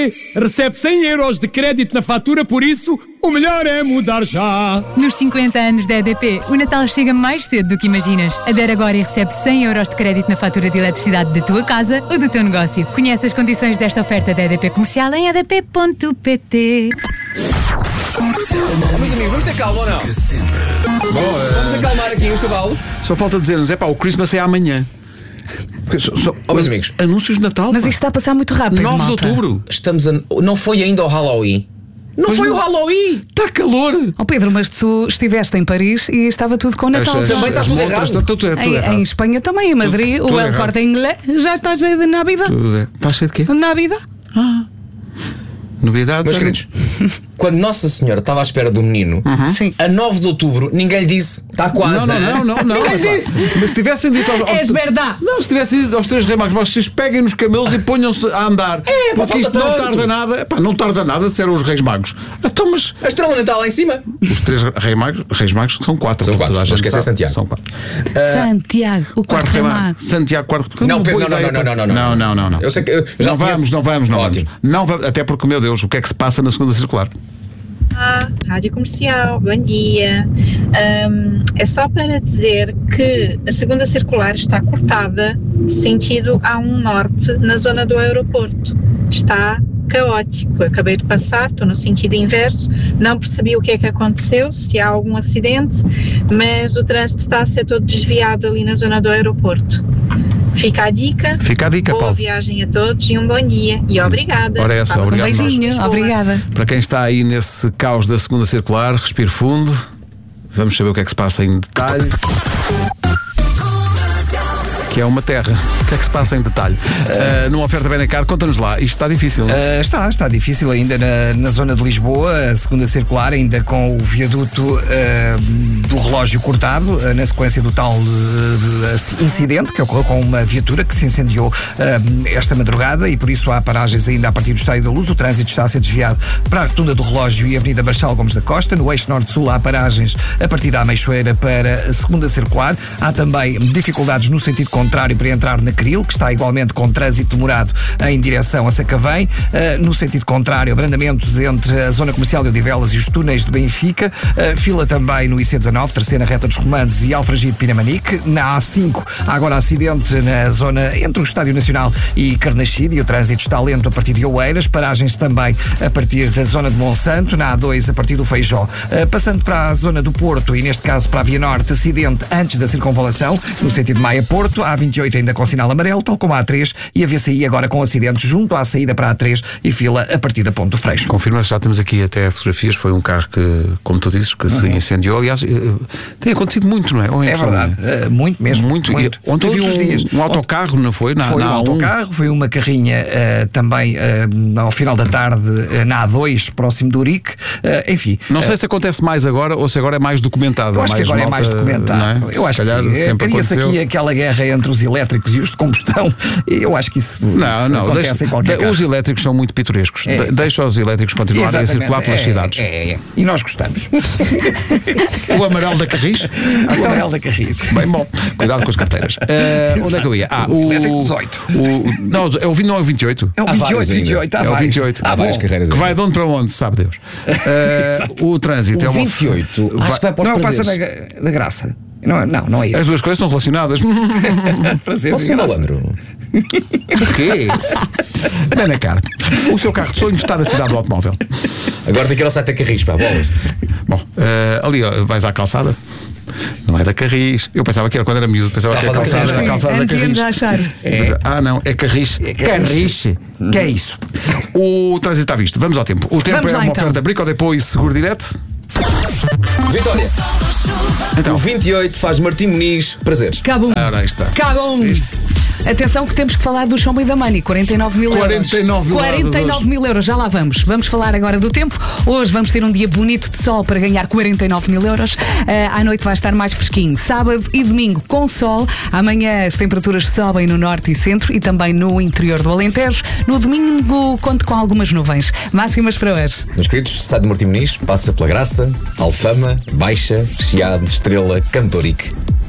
Recebe 100 euros de crédito na fatura, por isso, o melhor é mudar já. Nos 50 anos da EDP, o Natal chega mais cedo do que imaginas. Adere agora e recebe 100 euros de crédito na fatura de eletricidade da tua casa ou do teu negócio. Conhece as condições desta oferta da EDP Comercial em edp.pt. Meus amigos, vamos ter calma ou não? Vamos acalmar aqui os cavalos. Só falta dizer-nos, o Christmas é amanhã. Meus amigos, anúncios de Natal. Mas isto está a passar muito rápido. 9 de malta. outubro. não foi ainda o Halloween. Não foi o Halloween! Está calor! Oh Pedro, mas tu estiveste em Paris e estava tudo com Natal. Também está tudo errado. Está tudo errado. Em Espanha também, em Madrid, Tudo o El errado. Corte Inglés já está cheio de Navidad. Está cheio de quê? Navidad. Novidades? Meus queridos, quando Nossa Senhora estava à espera do menino, Sim. a 9 de outubro, ninguém lhe disse, está quase. Não. Ninguém lhe disse. Mas se tivessem dito És verdade. Não, se tivessem dito aos 3 reis magos, vocês peguem nos camelos e ponham-se a andar. Porque isto não falta tanto. tarda nada. Não tarda nada, disseram os reis magos. Então, mas A estrela não está lá em cima. os 3 reis magos são 4. São 4, toda a não gente esquecer sabe. Santiago. São 4. Santiago, o quarto rei mago. Santiago, quarto. Não, Boa Pedro, ideia. não. Eu sei que Não vamos. Ótimo. Não vamos. Até porque, meu Deus, o que é que se passa na segunda circular? Rádio Comercial, bom dia. É só para dizer que a segunda circular está cortada sentido A1 Norte na zona do aeroporto. Está caótico. Eu acabei de passar, estou no sentido inverso, não percebi o que é que aconteceu, se há algum acidente, mas o trânsito está a ser todo desviado ali na zona do aeroporto. Fica a dica. Boa Paulo. viagem a todos e um bom dia. E obrigada. Ora, essa, Fala obrigado. Um beijinho, Lisboa. obrigada. Para quem está aí nesse caos da segunda circular, respire fundo. Vamos saber o que é que se passa em detalhe. Que é uma terra. O que é que se passa em detalhe? Numa oferta Benacar, conta-nos lá. Isto está difícil. Está difícil ainda na zona de Lisboa, a segunda circular, ainda com o viaduto do relógio cortado, na sequência do tal incidente que ocorreu com uma viatura que se incendiou esta madrugada, e por isso há paragens ainda a partir do Estádio da Luz. O trânsito está a ser desviado para a rotunda do relógio e a Avenida Marchal Gomes da Costa. No eixo norte-sul há paragens a partir da Ameixoeira para a segunda circular. Há também dificuldades no sentido contrário para entrar na Cril, que está igualmente com trânsito demorado em direção a Sacavém. No sentido contrário, abrandamentos entre a zona comercial de Odivelas e os túneis de Benfica. Fila também no IC19, terceira reta dos Comandos e Alfragide Pinamanique. Na A5 há agora acidente na zona entre o Estádio Nacional e Carnaxide, e o trânsito está lento a partir de Oeiras. Paragens também a partir da zona de Monsanto. Na A2 a partir do Feijó. Passando para a zona do Porto, e neste caso para a Via Norte, acidente antes da circunvalação no sentido de Maia-Porto. A A28 ainda com sinal amarelo, tal como a A3, e a VCI agora com acidentes junto à saída para a A3 e fila a partir da Ponte do Freixo. Confirma-se, já temos aqui até fotografias. Foi um carro que, como tu dizes, que se incendiou. Aliás, tem acontecido muito, não é? Ou É verdade, muito mesmo. Muito. Ontem Todos vi os dias. um autocarro, não foi? Foi um A1. autocarro, foi uma carrinha também ao final da tarde na A2, próximo do Urique. Enfim. Não sei se acontece mais agora ou se agora é mais documentado. Eu acho que agora é mais documentado. Não é? Eu acho que sim. Cria-se aqui aquela guerra entre os elétricos e os de combustão. Eu acho que isso acontece em qualquer caso. Os elétricos são muito pitorescos. Deixa os elétricos continuarem a circular pelas cidades. E nós gostamos. O amarelo da Carris? O amarelo da Carris. Bem bom. Cuidado com as carteiras. Onde é que eu ia? O elétrico 18. Não, é o 28. É o 28. É o 28. Há várias carreiras. Que vai de onde para onde, sabe Deus. O trânsito é O uma. 28, acho que vai para os Não, passa prazeres. da Graça. Não é isso. As duas coisas estão relacionadas. Prazeres Posso e ser graça. malandro? O quê? Benacar. O seu carro de sonho está na cidade do automóvel. Agora tem que ir ao site da Carris, pá, bolas. Bom, ali ó, vais à calçada. Não é da Carris. Eu pensava que era quando era miúdo. Pensava que era a calçada da Carris. Antes de achar. Não, é Carris. Carris. Que é isso? O trânsito está visto. Vamos ao tempo. O tempo Vamos é lá, uma então. oferta Brico Depot e Seguro Direto. Vitória. Então. O 28 faz Martim Muniz prazeres. Cabum. Ora, aí está. Cabum. Atenção que temos que falar do Show Me the Money, 49 mil euros. 49 mil euros, já lá vamos. Vamos falar agora do tempo. Hoje vamos ter um dia bonito de sol para ganhar 49 mil euros. À noite vai estar mais fresquinho. Sábado e domingo com sol. Amanhã as temperaturas sobem no norte e centro e também no interior do Alentejo. No domingo conto com algumas nuvens. Máximas para hoje. Meus queridos, sai de Martim Muniz, passa pela Graça, Alfama, Baixa, Chiado, Estrela, Cantorique.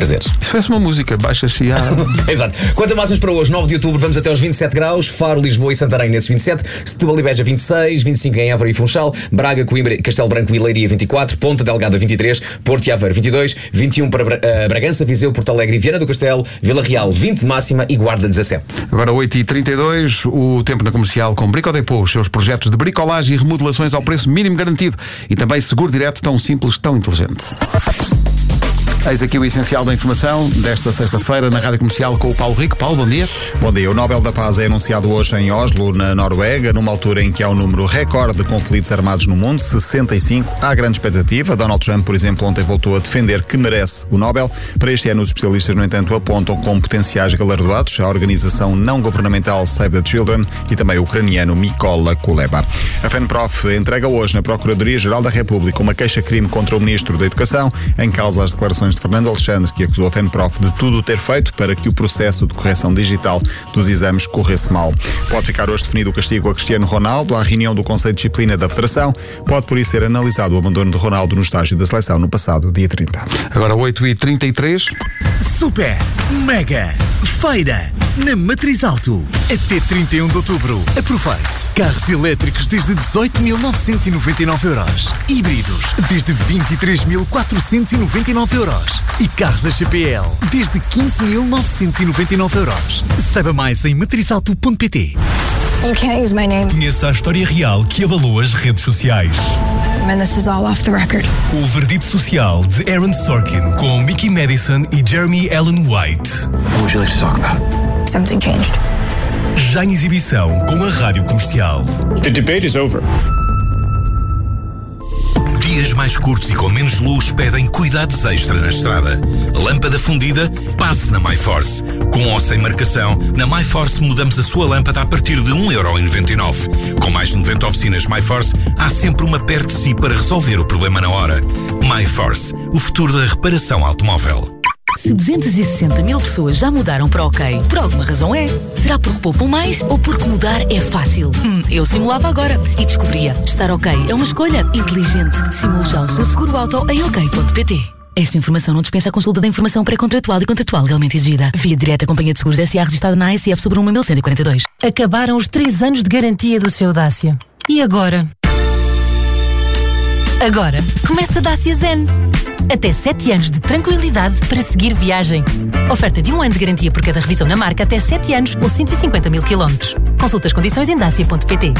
prazeres. Se fosse uma música, baixa-se a... Exato. Quanto a máximas para hoje, 9 de outubro, vamos até aos 27 graus. Faro, Lisboa e Santarém nesses 27. Setúbal e Beja 26, 25 em Évora e Funchal. Braga, Coimbra, Castelo Branco e Leiria 24. Ponta Delgada 23. Porto e Aveiro 22. 21 para Bragança, Viseu, Porto Alegre e Viana do Castelo. Vila Real 20 de máxima e Guarda 17. Agora 8h32, o tempo na Comercial com Brico Depot. Os seus projetos de bricolagem e remodelações ao preço mínimo garantido. E também seguro direto, tão simples, tão inteligente. Eis aqui o essencial da informação desta sexta-feira na Rádio Comercial com o Paulo Rico. Paulo, bom dia. Bom dia. O Nobel da Paz é anunciado hoje em Oslo, na Noruega, numa altura em que há um número recorde de conflitos armados no mundo, 65. Há grande expectativa. Donald Trump, por exemplo, ontem voltou a defender que merece o Nobel. Para este ano, os especialistas, no entanto, apontam como potenciais galardoados a organização não governamental Save the Children e também o ucraniano Mykola Kuleba. A FENPROF entrega hoje na Procuradoria-Geral da República uma queixa-crime contra o Ministro da Educação, em causa as declarações de Fernando Alexandre, que acusou a FENPROF de tudo ter feito para que o processo de correção digital dos exames corresse mal. Pode ficar hoje definido o castigo a Cristiano Ronaldo à reunião do Conselho de Disciplina da Federação. Pode, por isso, ser analisado o abandono de Ronaldo no estágio da seleção no passado dia 30. Agora 8h33. Super, mega, feira na Matriz Auto. Até 31 de outubro. Aproveite. Carros elétricos desde 18.999 euros. Híbridos desde 23.499 euros. E carros a GPL desde 15.999 euros. Saiba mais em matrizauto.pt. You can't use my name. Conheça a história real que abalou as redes sociais. And this is all off the record. O Verdito Social de Aaron Sorkin com Mickey Madison e Jeremy Allen White. What would you like to talk about? Something changed. Já em exibição com a Rádio Comercial. The debate is over. Dias mais curtos e com menos luz pedem cuidados extra na estrada. Lâmpada fundida? Passe na MyForce. Com ou sem marcação, na MyForce mudamos a sua lâmpada a partir de 1,99€. Com mais de 90 oficinas MyForce, há sempre uma perto de si para resolver o problema na hora. MyForce, o futuro da reparação automóvel. Se 260 mil pessoas já mudaram para OK, por alguma razão é. Será porque poupam mais ou porque mudar é fácil? Eu simulava agora e descobria. Estar OK é uma escolha inteligente. Simule já o seu seguro auto em ok.pt. Esta informação não dispensa a consulta da informação pré-contratual e contratual legalmente exigida. Via direta Companhia de Seguros S.A. registrada na ASF sobre 1142. Acabaram os 3 anos de garantia do seu Dacia. E agora? Agora, começa a Dacia Zen. Até 7 anos de tranquilidade para seguir viagem. Oferta de 1 ano de garantia por cada revisão na marca até 7 anos ou 150 mil quilómetros. Consulta as condições em dacia.pt.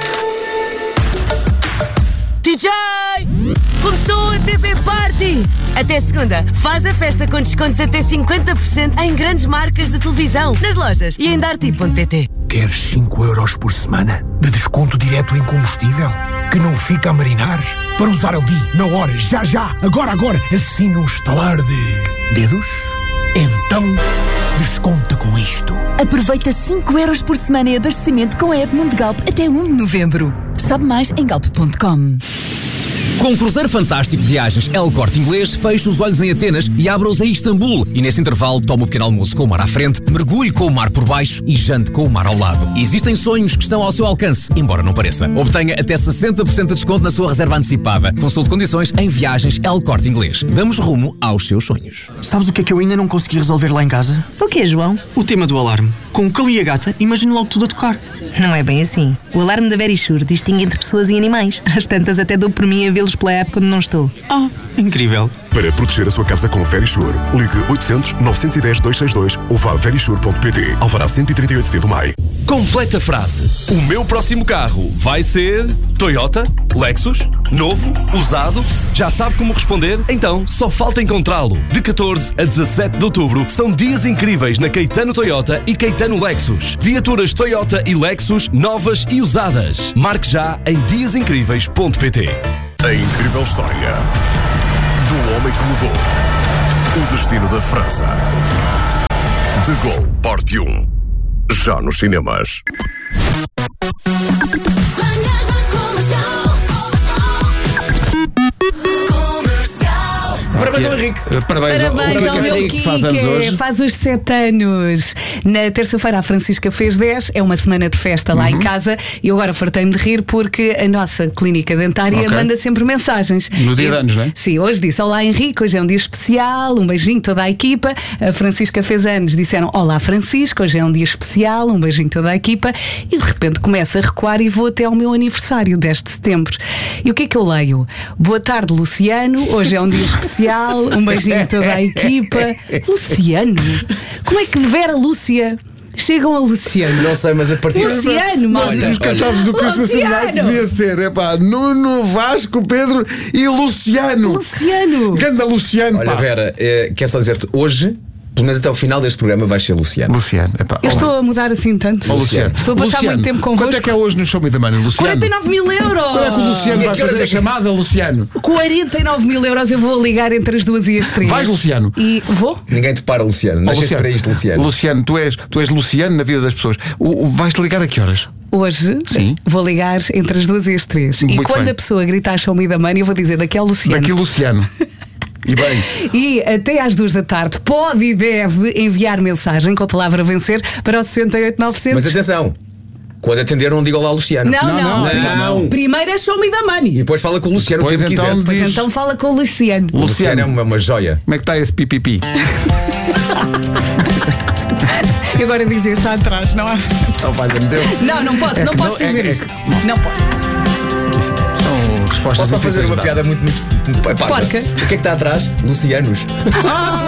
DJ! Começou a TV Party! Até segunda, faz a festa com descontos até 50% em grandes marcas de televisão, nas lojas e em darty.pt. Queres 5 euros por semana de desconto direto em combustível? Que não fica a marinar? Para usar ali, na hora, já, agora, assim num estalar de dedos? Então, desconta com isto. Aproveita 5 euros por semana em abastecimento com a app Mundegalp até 1 de novembro. Sabe mais em galp.com. Com o Cruzeiro Fantástico de Viagens El Corte Inglês, feche os olhos em Atenas e abra-os em Istambul. E nesse intervalo, toma um pequeno almoço com o mar à frente, mergulhe com o mar por baixo e jante com o mar ao lado. Existem sonhos que estão ao seu alcance, embora não pareça. Obtenha até 60% de desconto na sua reserva antecipada. Consulte condições em Viagens El Corte Inglês. Damos rumo aos seus sonhos. Sabes o que é que eu ainda não consegui resolver lá em casa? O quê, João? O tema do alarme. Com o cão e a gata, imagino logo tudo a tocar. Não é bem assim. O alarme da Verisure distingue entre pessoas e animais. Às tantas até dou por mim a vê-los pela app quando não estou. Ah, incrível. Para proteger a sua casa com o Verisure, ligue 800-910-262 ou vá a verisure.pt. Alvará 138C do MAI. Completa a frase. O meu próximo carro vai ser Toyota, Lexus, novo, usado. Já sabe como responder? Então só falta encontrá-lo. De 14 a 17 de outubro são dias incríveis na Caetano Toyota e Caetano Lexus. Viaturas Toyota e Lexus novas e usadas. Marque já em diasincríveis.pt. A incrível história do homem que mudou o destino da França. De Gaulle, parte 1. Já nos cinemas. Parabéns ao Henrique. Parabéns ao meu Kike, que faz anos hoje. Faz os 7 anos. Na terça-feira a Francisca fez 10. É uma semana de festa lá em casa. E eu agora fartei-me de rir porque a nossa clínica dentária manda sempre mensagens. No dia de anos, não é? Sim, hoje disse: olá Henrique, hoje é um dia especial. Um beijinho toda a equipa. A Francisca fez anos, disseram: olá Francisco, hoje é um dia especial. Um beijinho toda a equipa. E de repente começa a recuar e vou até ao meu aniversário, 10 de setembro. E o que é que eu leio? Boa tarde Luciano, hoje é um dia especial. Um beijinho toda a equipa. Luciano? Como é que de Vera Lúcia chegam a Luciano? Não sei, mas a partir Luciano, malta. Os cartazes do Christmas in Night devia ser Nuno, Vasco, Pedro e Luciano. Ganda Luciano. Olha, Vera, quero só dizer-te, hoje, pelo menos até o final deste programa, vai ser Luciano. Eu estou a mudar assim tanto. Luciano. Estou a passar muito tempo convosco. Quanto é que é hoje no Show Me the Money, Luciano? 49 mil euros. Quando é que o Luciano vai fazer a chamada, Luciano? 49 mil euros eu vou ligar entre as 2 e as 3. Vais, Luciano? E vou? Ninguém te para, Luciano. Deixa-se para isto, Luciano. Luciano, tu és Luciano na vida das pessoas. Vais-te ligar a que horas? Hoje vou ligar entre as 2 e as 3. Muito e quando bem. a pessoa gritar Show Me the Money, eu vou dizer: daqui é o Luciano. Daqui Luciano. E bem. E até às 2 da tarde pode e deve enviar mensagem com a palavra vencer para o 68900. Mas atenção, quando atender não diga olá Luciano. Não. Primeiro é Show Me the Money. E depois fala com o Luciano o tempo que quiser. Pois então fala com o Luciano. O Luciano é uma joia. Como é que está esse pipipi? E agora dizer está atrás, não há. Não posso dizer isto. Não posso. São respostas Posso só fazer difíceis uma de dar. piada muito. Porca. O que é que está atrás? Lucianos.